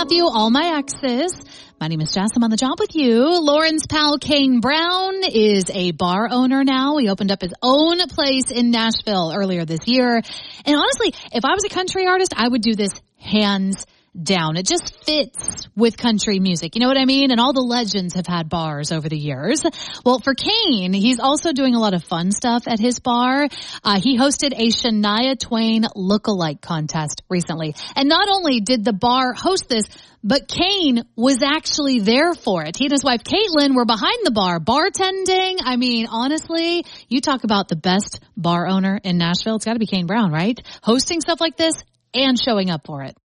Matthew, all my exes. My name is Jess. I'm on the job with you. Lauren's pal Kane Brown is a bar owner now. He opened up his own place in Nashville earlier this year. And honestly, if I was a country artist, I would do this hands down. It just fits with country music. You know what I mean? And all the legends have had bars over the years. Well, for Kane, he's also doing a lot of fun stuff at his bar. He hosted a Shania Twain lookalike contest recently. And not only did the bar host this, but Kane was actually there for it. He and his wife, Caitlin, were behind the bar bartending. I mean, honestly, you talk about the best bar owner in Nashville. It's got to be Kane Brown, right? Hosting stuff like this and showing up for it.